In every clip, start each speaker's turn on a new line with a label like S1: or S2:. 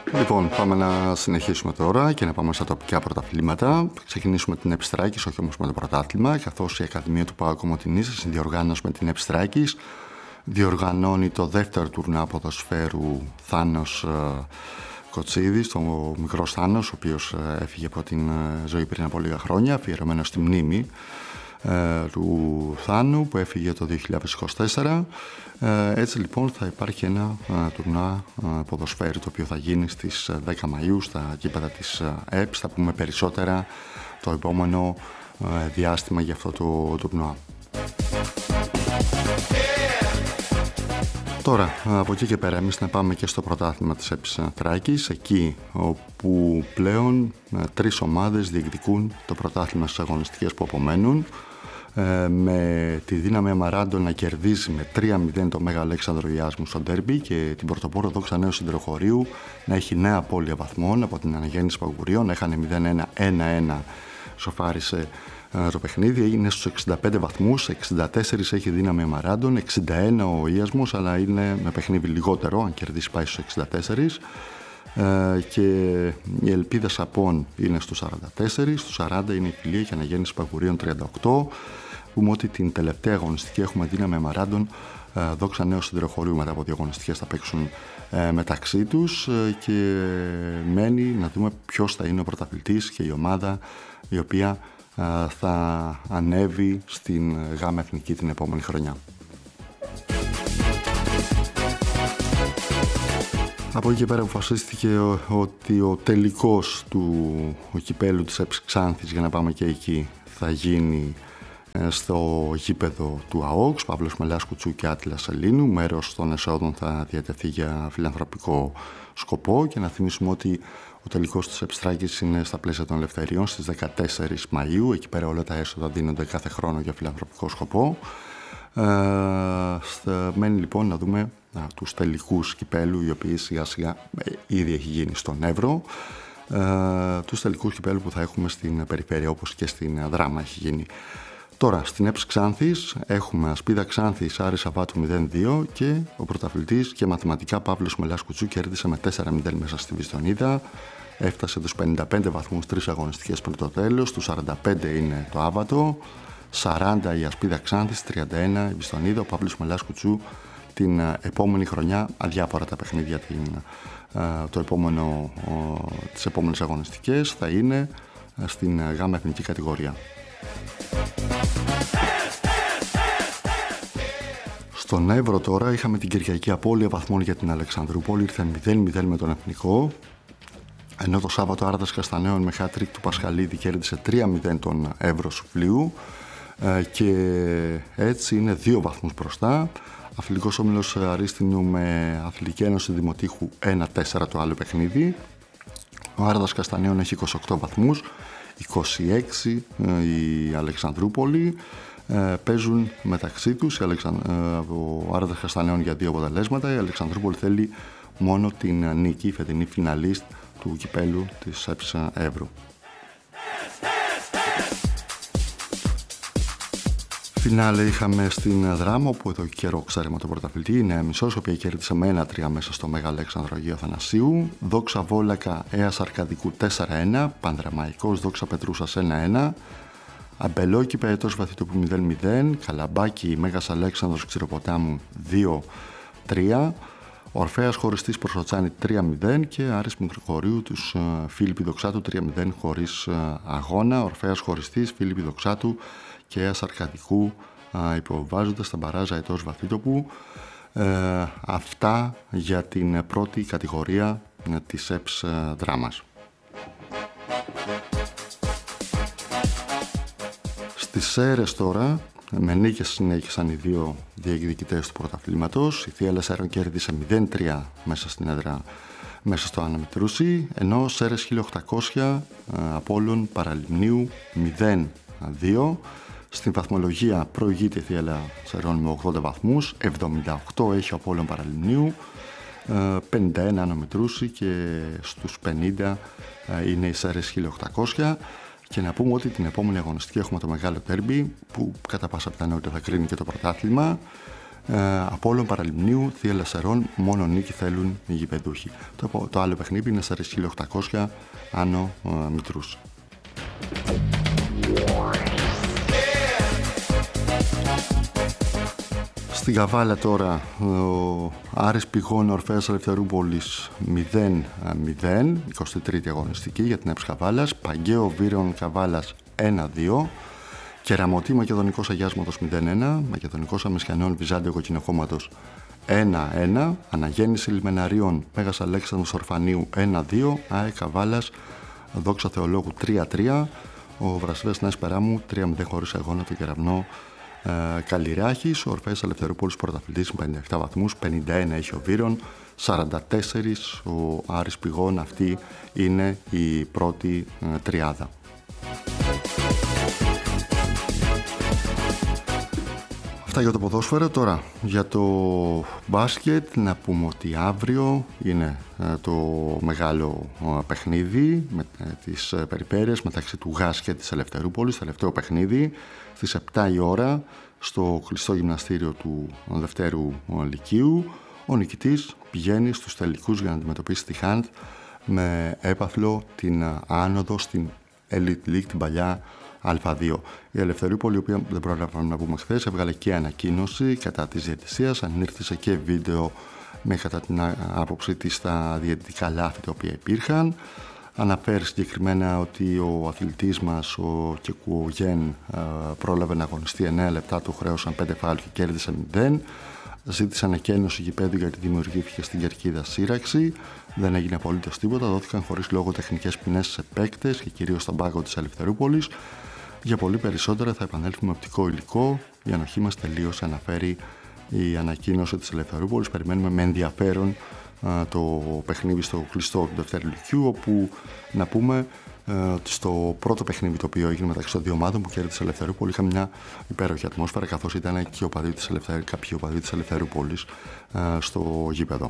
S1: Λοιπόν, πάμε να συνεχίσουμε τώρα και να πάμε στα τοπικά πρωταθλήματα. Θα ξεκινήσουμε την Επιστράκης, όχι όμως με το πρωτάθλημα, καθώς η Ακαδημία του ΠΑΟΚ Κομοτηνής, σε συνδιοργάνωση με την Επιστράκης, διοργανώνει το δεύτερο τουρνουά ποδοσφαίρου Θάνος Κοτσίδης, το μικρός Θάνος, ο οποίος έφυγε από την ζωή πριν από λίγα χρόνια, αφιερωμένο στη μνήμη του Θάνου που έφυγε το 2024. Έτσι λοιπόν θα υπάρχει ένα τουρνουά ποδοσφαίρου το οποίο θα γίνει στις 10 Μαΐου στα γήπεδα της ΕΠΣ. Θα πούμε περισσότερα το επόμενο διάστημα για αυτό το τουρνουά. Τώρα, από εκεί και πέρα, εμείς να πάμε και στο πρωτάθλημα της ΕΠΣ Θράκης, εκεί όπου πλέον 3 ομάδες διεκδικούν το πρωτάθλημα στις αγωνιστικές που απομένουν, με τη Δύναμη Αμαράντο να κερδίζει με 3-0 το Μέγα Αλέξανδρο Ιάσμου στο ντέρμπι και την πρωτοπόρο Δόξα Νέου Συντροχωρίου να έχει νέα απώλεια βαθμών από την αναγέννηση Παγκουριών, να είχαν 0-1, 1-1 σοφάρισε το παιχνίδι, έγινε στους 65 βαθμούς, 64 έχει Δύναμη Αμαράντων, 61 ο Ιάσμος, αλλά είναι με παιχνίδι λιγότερο, αν κερδίσει πάει στους 64, και η Ελπίδα Σαπών είναι στους 44, στους 40 είναι η Φιλία και αναγέννηση Παγκουρίων 38. Πούμε ότι την τελευταία αγωνιστική έχουμε Δύναμη Αμαράντων, Δόξα Νέου Συντροχωρίου, μετά από 2 αγωνιστικές θα παίξουν μεταξύ τους και μένει να δούμε ποιος θα είναι ο πρωταθλητής και η ομάδα η οποία θα ανέβει στην ΓΑΜΑ Εθνική την επόμενη χρονιά. Από εκεί και πέρα αποφασίστηκε ότι ο τελικός του κυπέλου της ΕΠΣ Ξάνθης, για να πάμε και εκεί, θα γίνει στο γήπεδο του ΑΟΚΣ, Παύλος Μελάς Κουτσού και Άττιλας Σελήνου. Μέρος των εσόδων θα διατεθεί για φιλανθρωπικό σκοπό και να θυμίσουμε ότι ο τελικός της ΕΠΣ Θράκης είναι στα πλαίσια των ελευθεριών στις 14 Μαΐου. Εκεί πέρα όλα τα έσοδα δίνονται κάθε χρόνο για φιλανθρωπικό σκοπό. Μένει λοιπόν να δούμε τους τελικούς κυπέλου, οι οποίοι σιγά σιγά ήδη έχει γίνει στον Εύρο. Τους τελικούς κυπέλου που θα έχουμε στην περιφέρεια, όπως και στην Δράμα έχει γίνει. Τώρα, στην ΕΠΣ Ξάνθης έχουμε Ασπίδα Ξάνθης Άρη Σαββάτου 0-2 και ο πρωταθλητής και μαθηματικά Παύλος Μελάς Κουτσού κέρδισε με 4-0 μέσα στη Βυστονίδα. Έφτασε τους 55 βαθμούς 3 αγωνιστικές πριν το τέλος, τους 45 είναι το Άβατο, 40 η Ασπίδα Ξάνθης, 31 η Βυστονίδα. Ο Παύλος Μελάς Κουτσού την επόμενη χρονιά, αδιάφορα τα παιχνίδια τις επόμενες αγωνιστικές, θα είναι στην ΓΑΜΑ Εθνική κατηγορία. Στον Εύρο τώρα είχαμε την Κυριακή απώλεια βαθμών για την Αλεξανδρούπολη, ήρθε 0-0 με τον Εθνικό, ενώ το Σάββατο Άρδας Καστανέων με χάτρικ του Πασχαλίδη κέρδισε 3-0 τον Εύρο Σουφλίου και έτσι είναι 2 βαθμούς μπροστά. Αθλητικός Όμιλος Αρίστινου με Αθλητική Ένωση Δημοτήχου 1-4 το άλλο παιχνίδι. Ο Άρδας Καστανέων έχει 28 βαθμούς, 26 η Αλεξανδρούπολη. Παίζουν μεταξύ τους ο Άρδας Καστανέων για 2 αποτελέσματα. Η Αλεξανδρούπολη θέλει μόνο την νίκη, η φετινή φιναλίστ του κυπέλου της ΕΠΣ Εύρου. Φινάλε είχαμε στην Δράμα, όπου εδώ καιρό ξέρουμε τον πρωταθλητή, η Νέα Μισός, η οποία κέρδισε με 1-3 μέσα στο Μέγα Αλέξανδρο Αγίου Αθανασίου. Δόξα Βόλακα Αίας Αρκαδικού 4-1, Πανδραμαϊκός Δόξα Πετρούσας 1-1, Αμπελόκη Παετός Βαθιτοπού 0-0, Καλαμπάκι Μέγας Αλέξανδρος Ξηροποτάμου 2-3, Ορφέας Χωριστής Προσοτσάνη 3-0 και Άρης Μικροχωρίου τους Φίλιππη Δοξάτου 3-0 χωρίς αγώνα. Ορφέας Χωριστής, Φίλιππη Δοξάτου και Αίας Αρκαδικού υποβάζονται στα μπαράζα Αετός Βαθίτοπου. Αυτά για την πρώτη κατηγορία της ΕΠΣ Δράμας. Στις Σέρρες τώρα, με νίκες συνέχισαν οι 2 διεκδικητές του πρωταθλήματος. Η Θεία Λεσσέρων κέρδισε 0-3 μέσα στην έδρα, μέσα στο Αναμητρούσι, ενώ Σέρρες 1800 Απόλλων Παραλιμνίου 0-2. Στην βαθμολογία προηγείται η Θεία Λεσσέρων με 80 βαθμούς, 78 έχει ο Απόλλων Παραλιμνίου, 51 Αναμητρούσι και στους 50 είναι οι Σέρρες 1800. Και να πούμε ότι την επόμενη αγωνιστική έχουμε το μεγάλο τέρμπι που κατά πάσα πιθανότητα θα κρίνει και το πρωτάθλημα. Απόλλων Παραλιμνίου, Θεία Λασσερών, μόνο νίκη θέλουν οι γηπεδούχοι. Το άλλο παιχνίδι είναι στα 4.800 άνω Μητρούς. Στην Καβάλα τώρα, ο Άρης Πηγών Ορφέας Ελευθερούπολης 0-0, 23η αγωνιστική για την ΕΠΣ Καβάλας. Παγκαίο Βύρεων Καβάλας 1-2. Κεραμωτή Μακεδονικός Αγιάσματος 0-1. Μακεδονικός Αμεσιανών Βυζάντιο Κοκκινοχώματος 1-1. Αναγέννηση Λιμεναρίων Μέγας Αλέξανδρος Ορφανίου 1-2. ΑΕ Καβάλας Δόξα Θεολόγου 3-3. Ο Βρασβές Νέας Περάμου 3-0 χωρίς αγώνα το Κεραμνό Καλλιράχης. Ο Ορφέας Ελευθερούπολης πρωταθλητής με 57 βαθμούς, 51 έχει ο Βύρων, 44 ο Άρης Πηγών. Αυτή είναι η πρώτη τριάδα. Αυτά για το ποδόσφαιρο. Τώρα για το μπάσκετ να πούμε ότι αύριο είναι το μεγάλο παιχνίδι με τις περιφέρειες μεταξύ του ΓΑΣ και της Ελευθερούπολης, τελευταίο παιχνίδι στις 7 η ώρα στο κλειστό γυμναστήριο του Δευτέρου Λυκείου. Ο νικητής πηγαίνει στους τελικούς για να αντιμετωπίσει τη Χάντ με έπαθλο την άνοδο στην Elite League, την παλιά Α2. Η Ελευθερούπολη, η οποία δεν πρόλαβαμε να πούμε χθες, έβγαλε και ανακοίνωση κατά της διαιτησίας, ανήρθησε και βίντεο με κατά την άποψή της τα διαιτητικά λάθη τα οποία υπήρχαν. Αναφέρει συγκεκριμένα ότι ο αθλητής μας, ο Κεκουογέν, πρόλαβε να αγωνιστεί 9 λεπτά, του χρέωσαν 5 φάουλ και κέρδισε 0. Ζήτησε ανακαίνωση γηπέδου γιατί δημιουργήθηκε στην κερκίδα σύραξη. Δεν έγινε απολύτως τίποτα. Δόθηκαν χωρίς λόγο τεχνικές ποινές σε παίκτες και κυρίως στον πάγκο της Ελευθερούπολης. Για πολύ περισσότερα θα επανέλθουμε με οπτικό υλικό. Η ανοχή μας τελείωσε, αναφέρει η ανακοίνωση της Ελευθερούπολης. Περιμένουμε με ενδιαφέρον το παιχνίδι στο κλειστό του Δευτέρου Λυκειού, όπου να πούμε ότι στο πρώτο παιχνίδι το οποίο έγινε μεταξύ των δύο ομάδων που κέρδισε η Ελευθερούπολη είχαμε μια υπέροχη ατμόσφαιρα, καθώς ήταν και κάποιοι οπαδοί της Ελευθερούπολης στο γήπεδο.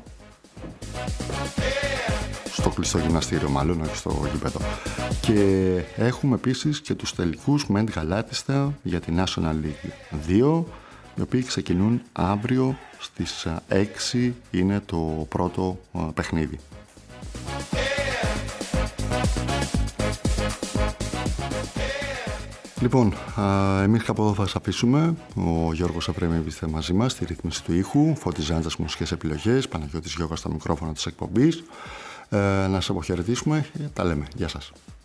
S1: Στο κλειστό γυμναστήριο μάλλον, όχι στο γήπεδο. Και έχουμε επίσης και τους τελικούς Μεντ Γαλάτιστα για τη National League 2, οι οποίοι ξεκινούν αύριο στις 6, είναι το πρώτο παιχνίδι. Λοιπόν, εμείς από εδώ θα σας αφήσουμε. Ο Γιώργος Αβρέμιεβης θα μαζί μας στη ρύθμιση του ήχου, Φώτης Ζάντζας μουσικές επιλογές, Παναγιώτης Γιώργας στα μικρόφωνα της εκπομπής. Να σας αποχαιρετήσουμε. Τα λέμε. Γεια σας.